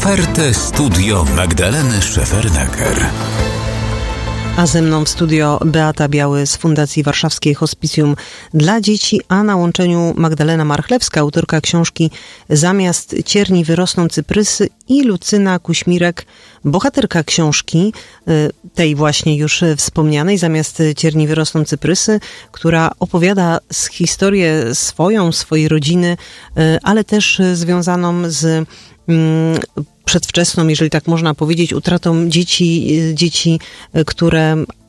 Otwarte studio Magdaleny Szefernaker. A ze mną w studio Beata Biały z Fundacji Warszawskiej Hospicjum dla Dzieci, a na łączeniu Magdalena Marchlewska, autorka książki Zamiast cierni wyrosną cyprysy, i Lucyna Kuśmirek, bohaterka książki, tej właśnie już wspomnianej, Zamiast cierni wyrosną cyprysy, która opowiada historię swojej rodziny, ale też związaną z przedwczesną, jeżeli tak można powiedzieć, utratą dzieci, które